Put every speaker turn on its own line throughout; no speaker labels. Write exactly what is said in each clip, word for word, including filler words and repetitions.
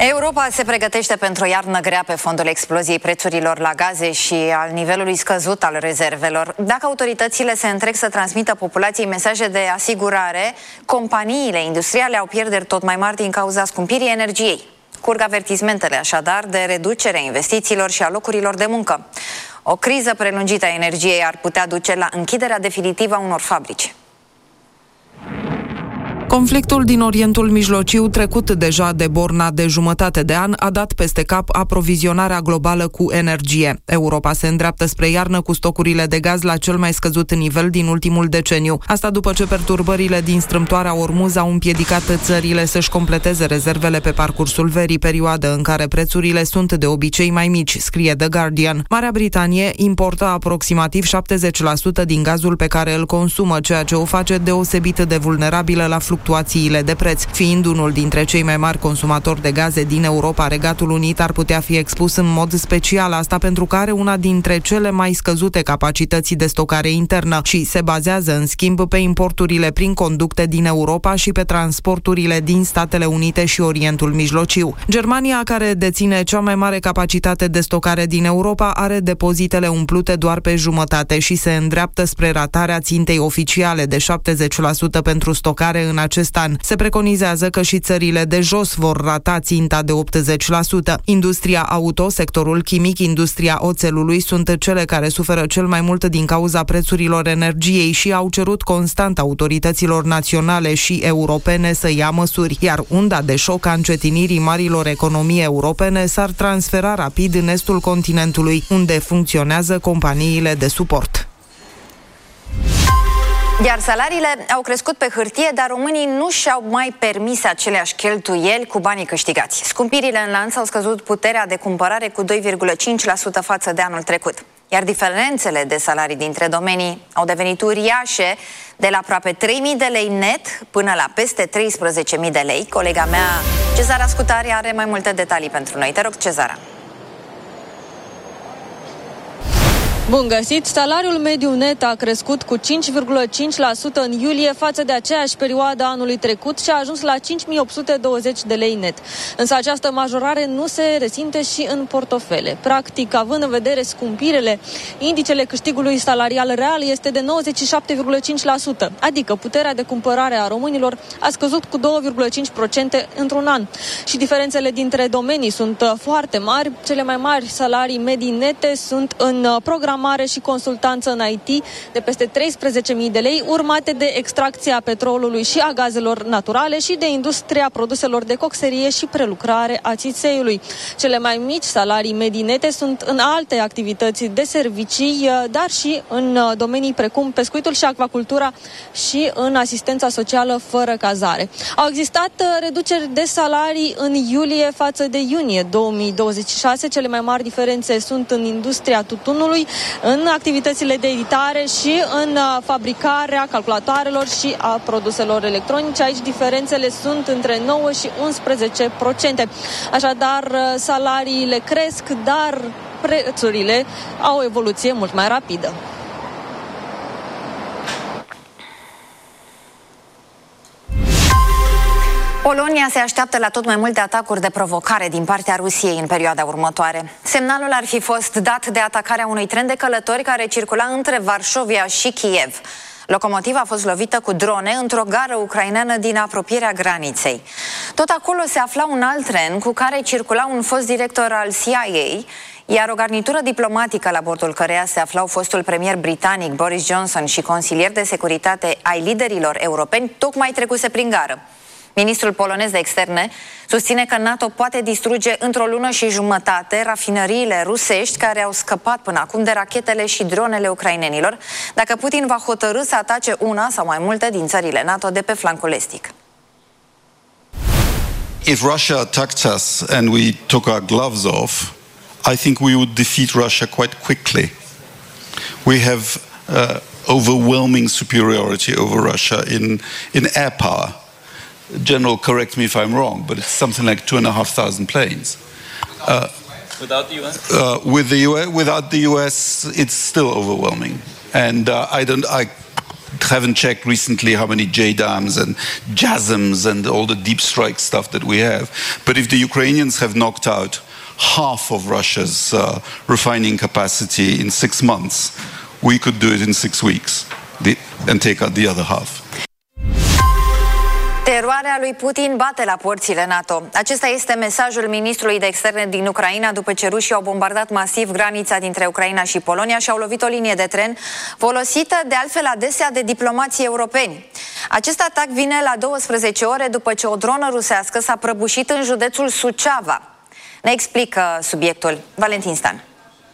Europa se pregătește pentru o iarnă grea pe fondul exploziei prețurilor la gaze și al nivelului scăzut al rezervelor. Dacă autoritățile se întreg să transmită populației mesaje de asigurare, companiile industriale au pierderi tot mai mari din cauza scumpirii energiei. Curg avertismentele așadar de reducerea investițiilor și a locurilor de muncă. O criză prelungită a energiei ar putea duce la închiderea definitivă a unor fabrici.
Conflictul din Orientul Mijlociu, trecut deja de borna de jumătate de an, a dat peste cap aprovizionarea globală cu energie. Europa se îndreaptă spre iarnă cu stocurile de gaz la cel mai scăzut nivel din ultimul deceniu. Asta după ce perturbările din strâmtoarea Ormuz au împiedicat țările să-și completeze rezervele pe parcursul verii, perioadă în care prețurile sunt de obicei mai mici, scrie The Guardian. Marea Britanie importă aproximativ șaptezeci la sută din gazul pe care îl consumă, ceea ce o face deosebit de vulnerabilă la fluctuațiile de preț. Fiind unul dintre cei mai mari consumatori de gaze din Europa, Regatul Unit ar putea fi expus în mod special, asta pentru că are una dintre cele mai scăzute capacități de stocare internă și se bazează în schimb pe importurile prin conducte din Europa și pe transporturile din Statele Unite și Orientul Mijlociu. Germania, care deține cea mai mare capacitate de stocare din Europa, are depozitele umplute doar pe jumătate și se îndreaptă spre ratarea țintei oficiale de șaptezeci la sută pentru stocare în acest an. Se preconizează că și țările de jos vor rata ținta de optzeci la sută. Industria auto, sectorul chimic, industria oțelului sunt cele care suferă cel mai mult din cauza prețurilor energiei și au cerut constant autorităților naționale și europene să ia măsuri, iar unda de șoc a încetinirii marilor economii europene s-ar transfera rapid în estul continentului, unde funcționează companiile de suport.
Iar salariile au crescut pe hârtie, dar românii nu și-au mai permis aceleași cheltuieli cu banii câștigați. Scumpirile în lanț au scăzut puterea de cumpărare cu doi virgulă cinci la sută față de anul trecut. Iar diferențele de salarii dintre domenii au devenit uriașe, de la aproape trei mii de lei net până la peste treisprezece mii de lei. Colega mea, Cezara Scutari, are mai multe detalii pentru noi. Te rog, Cezara.
Bun găsit! Salariul mediu net a crescut cu cinci virgulă cinci la sută în iulie față de aceeași perioadă anului trecut și a ajuns la cinci mii opt sute douăzeci de lei net. Însă această majorare nu se resimte și în portofele. Practic, având în vedere scumpirele, indicele câștigului salarial real este de nouăzeci și șapte virgulă cinci la sută, adică puterea de cumpărare a românilor a scăzut cu doi virgulă cinci la sută într-un an. Și diferențele dintre domenii sunt foarte mari. Cele mai mari salarii medii nete sunt în program mare și consultanță în I T de peste treisprezece mii de lei, urmate de extracția petrolului și a gazelor naturale și de industria produselor de coxerie și prelucrare a țițeiului. Cele mai mici salarii medii nete sunt în alte activități de servicii, dar și în domenii precum pescuitul și acvacultura și în asistența socială fără cazare. Au existat reduceri de salarii în iulie față de iunie două mii douăzeci și șase. Cele mai mari diferențe sunt în industria tutunului, în activitățile de editare și în fabricarea calculatoarelor și a produselor electronice. Aici diferențele sunt între nouă și unsprezece la sută. Așadar, salariile cresc, dar prețurile au o evoluție mult mai rapidă.
Polonia se așteaptă la tot mai multe atacuri de provocare din partea Rusiei în perioada următoare. Semnalul ar fi fost dat de atacarea unui tren de călători care circula între Varșovia și Kiev. Locomotiva a fost lovită cu drone într-o gară ucraineană din apropierea graniței. Tot acolo se afla un alt tren cu care circula un fost director al C I A, iar o garnitură diplomatică la bordul căreia se aflau fostul premier britanic Boris Johnson și consilier de securitate ai liderilor europeni tocmai trecuse prin gară. Ministrul polonez de externe susține că NATO poate distruge într-o lună și jumătate rafinăriile rusești care au scăpat până acum de rachetele și dronele ucrainenilor, dacă Putin va hotărî să atace una sau mai multe din țările NATO de pe flancul estic.
If Russia attacked us and we took our gloves off, I think we would defeat Russia quite quickly. We have uh, overwhelming superiority over Russia in, in air power. General, correct me if I'm wrong, but it's something like two and a half thousand planes. Uh,
without the U S?
Uh, with the U S, without the U S, it's still overwhelming, and uh, I don't. I haven't checked recently how many J DAMs and JASMs and all the deep strike stuff that we have. But if the Ukrainians have knocked out half of Russia's uh, refining capacity in six months, we could do it in six weeks the, and take out the other half.
Teroarea lui Putin bate la porțile NATO. Acesta este mesajul ministrului de externe din Ucraina după ce rușii au bombardat masiv granița dintre Ucraina și Polonia și au lovit o linie de tren folosită de altfel adesea de diplomații europeni. Acest atac vine la douăsprezece ore după ce o dronă rusească s-a prăbușit în județul Suceava. Ne explică subiectul Valentin Stan.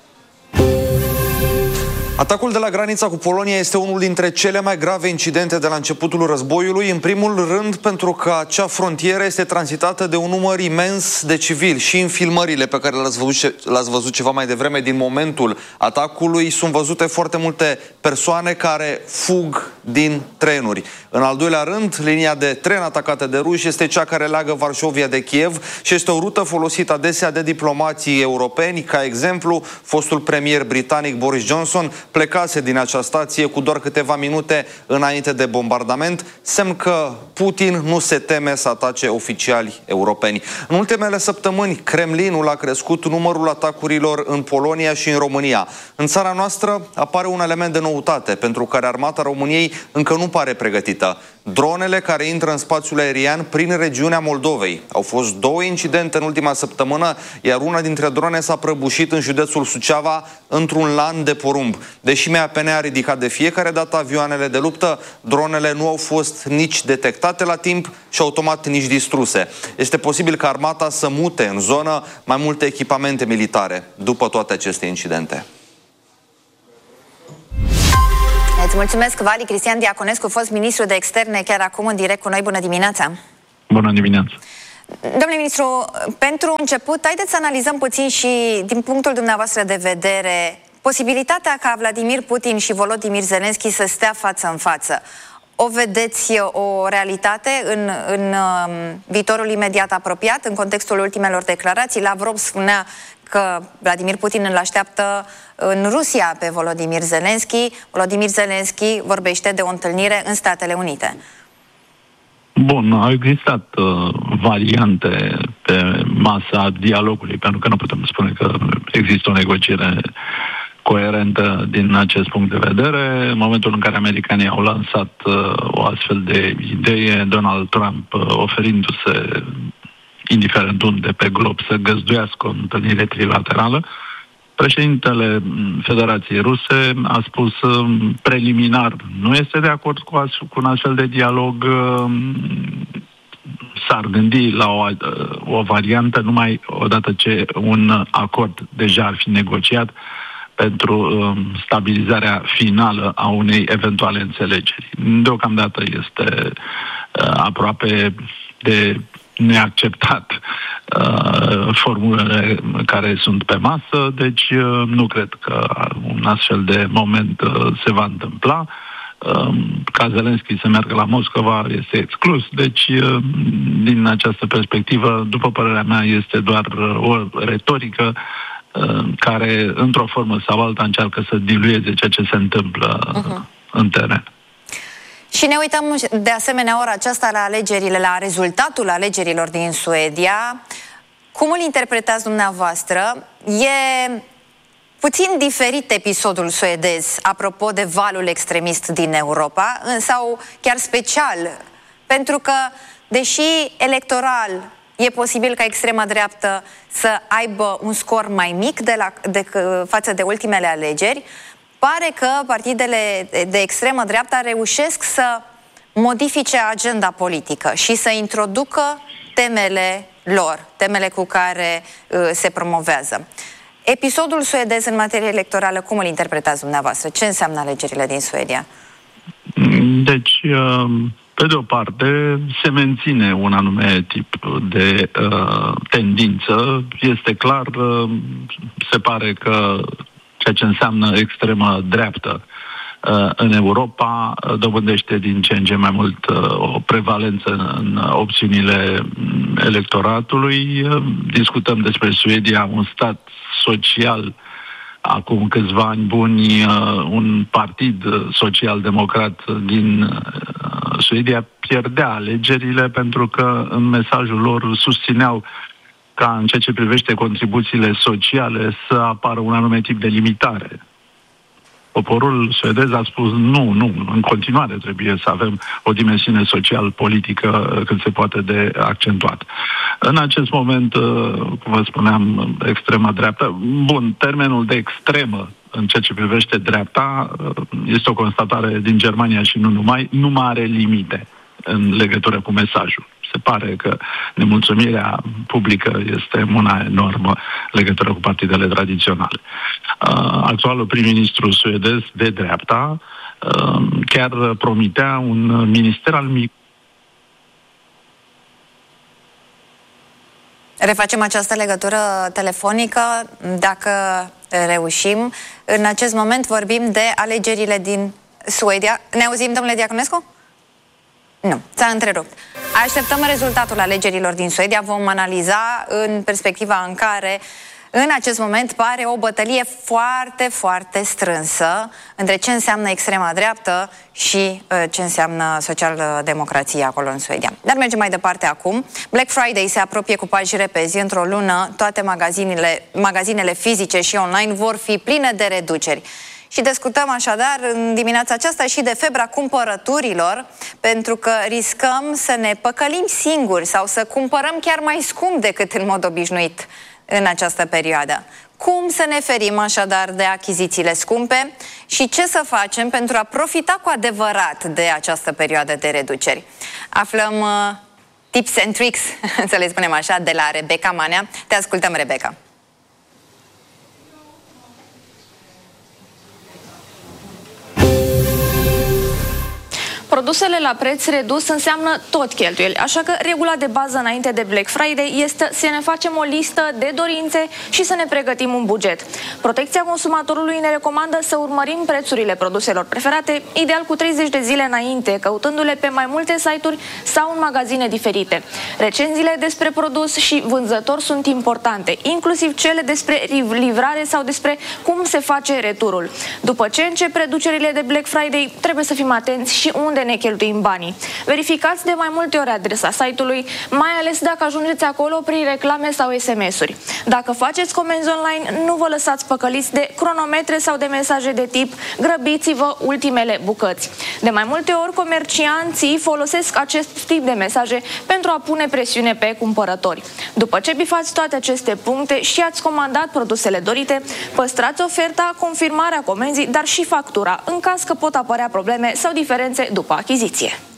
Atacul de la granița cu Polonia este unul dintre cele mai grave incidente de la începutul războiului, în primul rând pentru că acea frontieră este tranzitată de un număr imens de civili. Și în filmările pe care le-ați văzut, le-ați văzut ceva mai devreme din momentul atacului sunt văzute foarte multe persoane care fug din trenuri. În al doilea rând, linia de tren atacată de ruși este cea care leagă Varșovia de Kiev și este o rută folosită adesea de diplomații europeni. Ca exemplu, fostul premier britanic Boris Johnson plecase din acea stație cu doar câteva minute înainte de bombardament, semn că Putin nu se teme să atace oficiali europeni. În ultimele săptămâni, Kremlinul a crescut numărul atacurilor în Polonia și în România. În țara noastră apare un element de noutate, pentru care armata României încă nu pare pregătită. Dronele care intră în spațiul aerian prin regiunea Moldovei. Au fost două incidente în ultima săptămână, iar una dintre drone s-a prăbușit în județul Suceava într-un lan de porumb. Deși M A P N a ridicat de fiecare dată avioanele de luptă, dronele nu au fost nici detectate la timp și automat nici distruse. Este posibil ca armata să mute în zonă mai multe echipamente militare după toate aceste incidente.
Îți mulțumesc, Vali. Cristian Diaconescu, fost ministru de externe, chiar acum în direct cu noi. Bună dimineața!
Bună dimineața!
Domnule ministru, pentru început, haideți să analizăm puțin și din punctul dumneavoastră de vedere posibilitatea ca Vladimir Putin și Volodymyr Zelensky să stea față în față. O vedeți o realitate în, în um, viitorul imediat apropiat, în contextul ultimelor declarații? Lavrov spunea că Vladimir Putin îl așteaptă în Rusia pe Volodymyr Zelensky. Volodymyr Zelensky vorbește de o întâlnire în Statele Unite.
Bun, au existat uh, variante pe masa dialogului, pentru că nu putem spune că există o negociere coerentă din acest punct de vedere. În momentul în care americanii au lansat uh, o astfel de idee, Donald Trump uh, oferindu-se, indiferent unde pe glob, să găzduiască o întâlnire trilaterală, președintele Federației Ruse a spus uh, preliminar nu este de acord cu, as- cu un astfel de dialog, uh, s-ar gândi la o, uh, o variantă numai odată ce un acord deja ar fi negociat pentru uh, stabilizarea finală a unei eventuale înțelegeri. Deocamdată este uh, aproape de neacceptat uh, formulele care sunt pe masă, deci uh, nu cred că un astfel de moment uh, se va întâmpla. Uh, ca Zelensky să meargă la Moscova este exclus, deci uh, din această perspectivă, după părerea mea, este doar uh, o retorică care, într-o formă sau alta, încearcă să dilueze ceea ce se întâmplă uh-huh. în teren.
Și ne uităm de asemenea ora aceasta la alegerile, la rezultatul alegerilor din Suedia. Cum îl interpretați dumneavoastră? E puțin diferit episodul suedez, apropo de valul extremist din Europa, sau chiar special, pentru că, deși electoral e posibil ca extrema dreaptă să aibă un scor mai mic de la, de, față de ultimele alegeri, pare că partidele de extremă dreaptă reușesc să modifice agenda politică și să introducă temele lor, temele cu care uh, se promovează. Episodul suedez în materie electorală, cum îl interpretați dumneavoastră? Ce înseamnă alegerile din Suedia?
Deci... Uh... Pe de o parte, se menține un anume tip de uh, tendință. Este clar, uh, se pare că ceea ce înseamnă extremă dreaptă uh, în Europa uh, dobândește din ce în ce mai mult uh, o prevalență în opțiunile electoratului. Uh, discutăm despre Suedia, un stat social acum câțiva ani buni un partid social-democrat din Suedia pierdea alegerile pentru că în mesajul lor susțineau ca în ceea ce privește contribuțiile sociale să apară un anume tip de limitare. Poporul suedez a spus nu, nu, în continuare trebuie să avem o dimensiune social-politică cât se poate de accentuat. În acest moment, cum vă spuneam, extrema dreaptă, bun, termenul de extremă în ceea ce privește dreapta este o constatare din Germania și nu numai, nu mai are limite în legătură cu mesajul. Se pare că nemulțumirea publică este una enormă în legătură cu partidele tradiționale. Actualul prim-ministru suedez de dreapta chiar promitea un minister al mic.
Refacem această legătură telefonică, dacă reușim. În acest moment vorbim de alegerile din Suedia. Ne auzim, domnule Diaconescu? Nu, s-a întrerupt. Așteptăm rezultatul alegerilor din Suedia. Vom analiza în perspectiva în care în acest moment pare o bătălie foarte, foarte strânsă între ce înseamnă extrema dreaptă și uh, ce înseamnă social-democrație acolo în Suedia. Dar mergem mai departe acum. Black Friday se apropie cu pași repezi. Într-o lună, toate magazinele, magazinele fizice și online vor fi pline de reduceri. Și discutăm așadar în dimineața aceasta și de febra cumpărăturilor, pentru că riscăm să ne păcălim singuri sau să cumpărăm chiar mai scump decât în mod obișnuit în această perioadă. Cum să ne ferim așadar de achizițiile scumpe și ce să facem pentru a profita cu adevărat de această perioadă de reduceri? Aflăm uh, tips and tricks, să le spunem așa, de la Rebecca Manea. Te ascultăm, Rebecca.
Produsele la preț redus înseamnă tot cheltuieli, așa că regula de bază înainte de Black Friday este să ne facem o listă de dorințe și să ne pregătim un buget. Protecția consumatorului ne recomandă să urmărim prețurile produselor preferate, ideal cu treizeci de zile înainte, căutându-le pe mai multe site-uri sau în magazine diferite. Recenziile despre produs și vânzător sunt importante, inclusiv cele despre livrare sau despre cum se face returul. După ce încep reducerile de Black Friday, trebuie să fim atenți și unde ne cheltuim banii. Verificați de mai multe ori adresa site-ului, mai ales dacă ajungeți acolo prin reclame sau S M S-uri. Dacă faceți comenzi online, nu vă lăsați păcăliți de cronometre sau de mesaje de tip grăbiți-vă ultimele bucăți. De mai multe ori, comercianții folosesc acest tip de mesaje pentru a pune presiune pe cumpărători. După ce bifați toate aceste puncte și ați comandat produsele dorite, păstrați oferta, confirmarea comenzii, dar și factura, în caz că pot apărea probleme sau diferențe după achiziție.